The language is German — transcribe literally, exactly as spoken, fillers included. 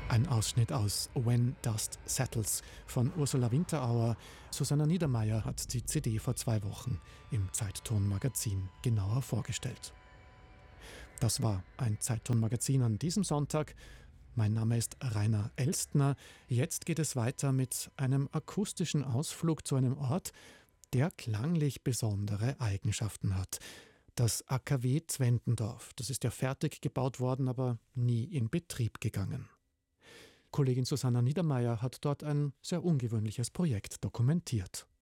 Ein Ausschnitt aus When Dust Settles von Ursula Winterauer. Susanna Niedermeyer hat die C D vor zwei Wochen im Zeitton-Magazin genauer vorgestellt. Das war ein Zeitton-Magazin an diesem Sonntag. Mein Name ist Rainer Elstner. Jetzt geht es weiter mit einem akustischen Ausflug zu einem Ort, der klanglich besondere Eigenschaften hat. Das A K W Zwentendorf. Das ist ja fertig gebaut worden, aber nie in Betrieb gegangen. Kollegin Susanna Niedermeyer hat dort ein sehr ungewöhnliches Projekt dokumentiert.